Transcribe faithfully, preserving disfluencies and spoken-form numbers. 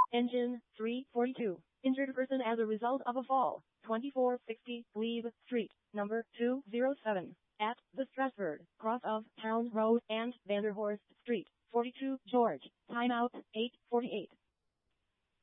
Engine three forty-two. Injured person as a result of a fall. twenty-four sixty Glebe Street, number two oh seven. At the Strasburg, cross of Town Road and Vanderhorst Street. forty-two George. Timeout eight forty-eight.